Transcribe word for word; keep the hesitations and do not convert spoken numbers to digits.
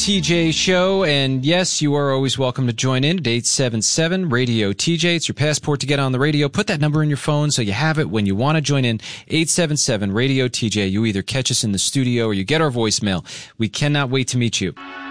T J Show, and yes, you are always welcome to join in at eight seven seven radio T J. It's your passport to get on the radio. Put that number in your phone so you have it when you want to join in, eight seven seven radio T J. You either catch us in the studio or you get our voicemail. We cannot wait to meet you.